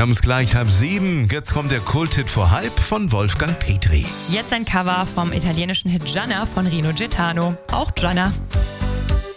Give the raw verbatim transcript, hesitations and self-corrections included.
Wir haben es gleich halb sieben. Jetzt kommt der Kulthit vor halb von Wolfgang Petri. Jetzt ein Cover vom italienischen Hit Gianna von Rino Gaetano. Auch Gianna.